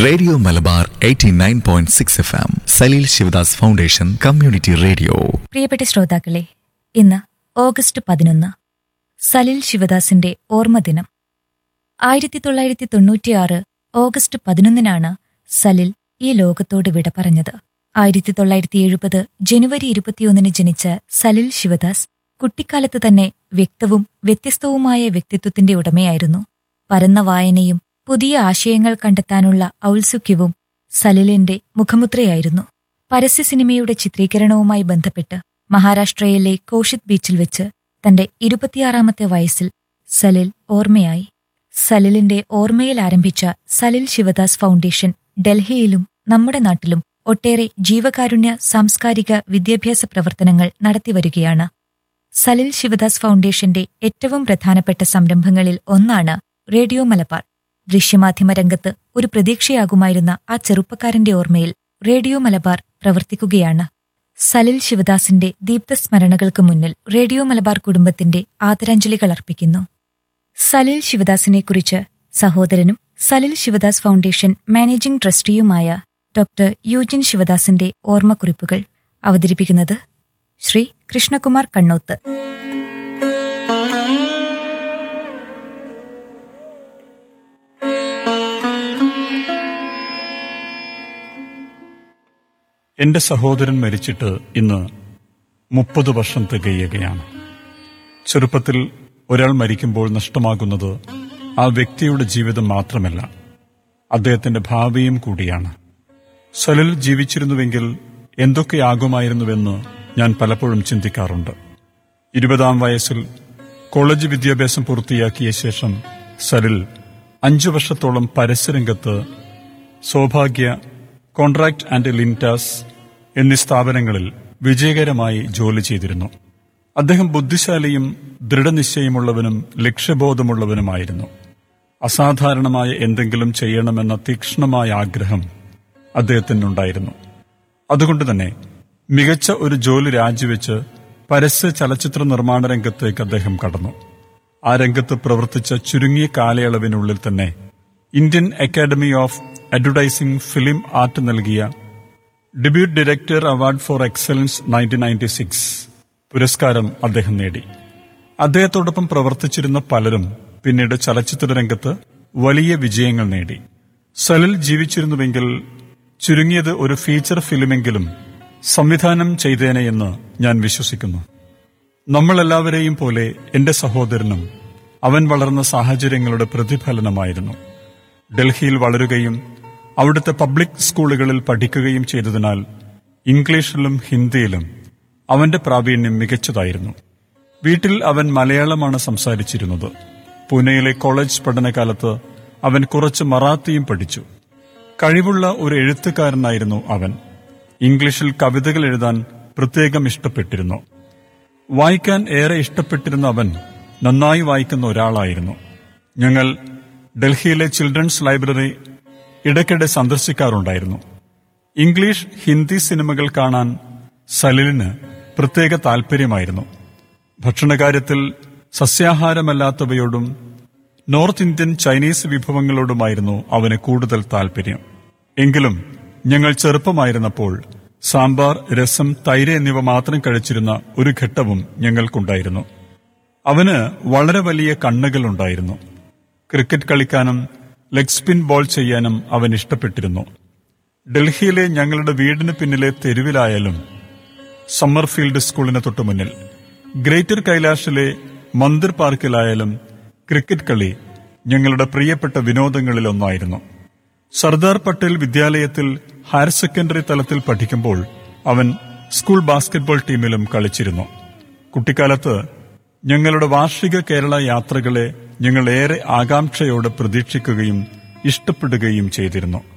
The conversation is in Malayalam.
Radio Malabar 89.6 FM Saleel Sivadas foundation community radio. പ്രിയപ്പെട്ട ശ്രോതാക്കളെ, ഇന്ന് ഓഗസ്റ്റ് 11, സലീൽ ശിവദാസിന്റെ ഓർമ്മദിനം. 1996 ഓഗസ്റ്റ് 11 സലിൽ ഈ ലോകത്തോട് വിട പറഞ്ഞത്. 1970 ജനുവരി 21 ജനിച്ച സലിൽ ശിവദാസ് കുട്ടിക്കാലത്ത് തന്നെ വ്യക്തവും വ്യത്യസ്തവുമായ വ്യക്തിത്വത്തിന്റെ ഉടമയായിരുന്നു. പരന്ന വായനയും പുതിയ ആശയങ്ങൾ കണ്ടെത്താനുള്ള ഔത്സുക്യവും സലിലിന്റെ മുഖമുദ്രയായിരുന്നു. പരസ്യ സിനിമയുടെ ചിത്രീകരണവുമായി ബന്ധപ്പെട്ട് മഹാരാഷ്ട്രയിലെ കോഷിത് ബീച്ചിൽ വെച്ച് തന്റെ 26ാമത്തെ വയസ്സിൽ സലിൽ ഓർമ്മയായി. സലിലിന്റെ ഓർമ്മയിൽ ആരംഭിച്ച സലിൽ ശിവദാസ് ഫൗണ്ടേഷൻ ഡൽഹിയിലും നമ്മുടെ നാട്ടിലും ഒട്ടേറെ ജീവകാരുണ്യ സാംസ്കാരിക വിദ്യാഭ്യാസ പ്രവർത്തനങ്ങൾ നടത്തിവരികയാണ്. സലിൽ ശിവദാസ് ഫൗണ്ടേഷന്റെ ഏറ്റവും പ്രധാനപ്പെട്ട സംരംഭങ്ങളിൽ ഒന്നാണ് റേഡിയോ മലബാർ. ദൃശ്യമാധ്യമ രംഗത്ത് ഒരു പ്രതീക്ഷയാകുമായിരുന്ന ആ ചെറുപ്പക്കാരന്റെ ഓർമ്മയിൽ റേഡിയോ മലബാർ പ്രവർത്തിക്കുകയാണ്. സലിൽ ശിവദാസിന്റെ ദീപ്തസ്മരണകൾക്ക് മുന്നിൽ റേഡിയോ മലബാർ കുടുംബത്തിന്റെ ആദരാഞ്ജലികൾ അർപ്പിക്കുന്നു. സലിൽ ശിവദാസിനെക്കുറിച്ച് സഹോദരനും Salil Sivadas foundation managing ട്രസ്റ്റിയുമായ doctor യൂജിൻ ശിവദാസിന്റെ ഓർമ്മക്കുറിപ്പുകൾ അവതരിപ്പിക്കുന്നത് ശ്രീ കൃഷ്ണകുമാർ കണ്ണോത്ത്. എന്റെ സഹോദരൻ മരിച്ചിട്ട് ഇന്ന് 30 വർഷം തികയുകയാണ്. ചെറുപ്പത്തിൽ ഒരാൾ മരിക്കുമ്പോൾ നഷ്ടമാകുന്നത് ആ വ്യക്തിയുടെ ജീവിതം മാത്രമല്ല, അദ്ദേഹത്തിന്റെ ഭാവിയും കൂടിയാണ്. സലിൽ ജീവിച്ചിരുന്നുവെങ്കിൽ എന്തൊക്കെയാകുമായിരുന്നുവെന്ന് ഞാൻ പലപ്പോഴും ചിന്തിക്കാറുണ്ട്. 20ാം വയസ്സിൽ കോളേജ് വിദ്യാഭ്യാസം പൂർത്തിയാക്കിയ ശേഷം സലിൽ 5 വർഷത്തോളം പരസ്യരംഗത്ത് സൗഭാഗ്യ, കോൺട്രാക്ട് ആൻഡ് ലിൻറ്റാസ് എന്നീ സ്ഥാപനങ്ങളിൽ വിജയകരമായി ജോലി ചെയ്തിരുന്നു. അദ്ദേഹം ബുദ്ധിശാലിയും ദൃഢനിശ്ചയമുള്ളവനും ലക്ഷ്യബോധമുള്ളവനുമായിരുന്നു. അസാധാരണമായ എന്തെങ്കിലും ചെയ്യണമെന്ന തീക്ഷ്ണമായ ആഗ്രഹം അദ്ദേഹത്തിനുണ്ടായിരുന്നു. അതുകൊണ്ടുതന്നെ മികച്ച ഒരു ജോലി രാജിവെച്ച് പരസ്യ ചലച്ചിത്ര നിർമ്മാണ രംഗത്തേക്ക് അദ്ദേഹം കടന്നു. ആ രംഗത്ത് പ്രവർത്തിച്ച ചുരുങ്ങിയ കാലയളവിനുള്ളിൽ തന്നെ Indian academy of advertising film art നൽകിയ debut director award for excellence 1996 പുരസ്കാരം അദ്ദേഹം നേടി. അദ്ദേഹത്തോടൊപ്പം പ്രവർത്തിച്ചിരുന്ന പലരും പിന്നീട് ചലച്ചിത്ര രംഗത്ത് വലിയ വിജയങ്ങൾ നേടി. സലിൽ ജീവിച്ചിരുന്നുവെങ്കിൽ ചുരുങ്ങിയത് ഒരു ഫീച്ചർ ഫിലിമെങ്കിലും സംവിധാനം ചെയ്തേനെയെന്ന് ഞാൻ വിശ്വസിക്കുന്നു. നമ്മളെല്ലാവരെയും പോലെ എന്റെ സഹോദരനും അവൻ വളർന്ന സാഹചര്യങ്ങളുടെ പ്രതിഫലനമായിരുന്നു. ഡൽഹിയിൽ വളരുകയും അവിടുത്തെ പബ്ലിക് സ്കൂളുകളിൽ പഠിക്കുകയും ചെയ്തതിനാൽ ഇംഗ്ലീഷിലും ഹിന്ദിയിലും അവന്റെ പ്രാവീണ്യം മികച്ചതായിരുന്നു. വീട്ടിൽ അവൻ മലയാളമാണ് സംസാരിച്ചിരുന്നത്. പൂനെയിലെ കോളേജ് പഠനകാലത്ത് അവൻ കുറച്ച് മറാത്തിയും പഠിച്ചു. കഴിവുള്ള ഒരു എഴുത്തുകാരനായിരുന്നു അവൻ. ഇംഗ്ലീഷിൽ കവിതകൾ എഴുതാൻ പ്രത്യേകം ഇഷ്ടപ്പെട്ടിരുന്നു. വായിക്കാൻ ഏറെ ഇഷ്ടപ്പെട്ടിരുന്ന അവൻ നന്നായി വായിക്കുന്ന ഒരാളായിരുന്നു. ഞങ്ങൾ ഡൽഹിയിലെ ചിൽഡ്രൻസ് ലൈബ്രറി ഇടയ്ക്കിടെ സന്ദർശിക്കാറുണ്ടായിരുന്നു. ഇംഗ്ലീഷ്, ഹിന്ദി സിനിമകൾ കാണാൻ സലിലിന് പ്രത്യേക താൽപര്യമായിരുന്നു. ഭക്ഷണകാര്യത്തിൽ സസ്യാഹാരമല്ലാത്തവയോടും നോർത്ത് ഇന്ത്യൻ ചൈനീസ് വിഭവങ്ങളോടുമായിരുന്നു അവന് കൂടുതൽ താൽപര്യം. എങ്കിലും ഞങ്ങൾ ചെറുപ്പമായിരുന്നപ്പോൾ സാമ്പാർ, രസം, തൈര് എന്നിവ മാത്രം കഴിച്ചിരുന്ന ഒരു ഘട്ടവും ഞങ്ങൾക്കുണ്ടായിരുന്നു. അവന് വളരെ വലിയ കണ്ണുകളുണ്ടായിരുന്നു. ക്രിക്കറ്റ് കളിക്കാനും ലെഗ് സ്പിൻ ബോൾ ചെയ്യാനും അവൻ ഇഷ്ടപ്പെട്ടിരുന്നു. ഡൽഹിയിലെ ഞങ്ങളുടെ വീടിന് പിന്നിലെ തെരുവിലായാലും സമ്മർഫീൽഡ് സ്കൂളിന് തൊട്ടുമുന്നിൽ ഗ്രേറ്റർ കൈലാഷിലെ മന്ദിർ പാർക്കിലായാലും ക്രിക്കറ്റ് കളി ഞങ്ങളുടെ പ്രിയപ്പെട്ട വിനോദങ്ങളിലൊന്നായിരുന്നു. സർദാർ പട്ടേൽ വിദ്യാലയത്തിൽ ഹയർ സെക്കൻഡറി തലത്തിൽ പഠിക്കുമ്പോൾ അവൻ സ്കൂൾ ബാസ്കറ്റ്ബോൾ ടീമിലും കളിച്ചിരുന്നു. കുട്ടിക്കാലത്ത് ഞങ്ങളുടെ വാർഷിക കേരള യാത്രകളെ ഞങ്ങൾ ഏറെ ആകാംക്ഷയോടെ പ്രതീക്ഷിക്കുകയും ഇഷ്ടപ്പെടുകയും ചെയ്തിരുന്നു.